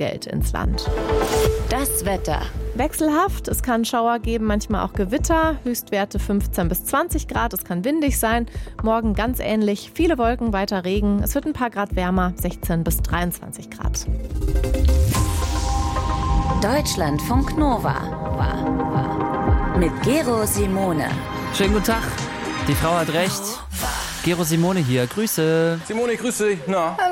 Geld ins Land. Das Wetter. Wechselhaft, es kann Schauer geben, manchmal auch Gewitter, Höchstwerte 15 bis 20 Grad, es kann windig sein, morgen ganz ähnlich, viele Wolken, weiter Regen, es wird ein paar Grad wärmer, 16 bis 23 Grad. Deutschlandfunk Nova. Mit Gero Simone. Schönen guten Tag, die Frau hat recht. Gero Simone hier, Grüße. Simone, grüße dich. Na?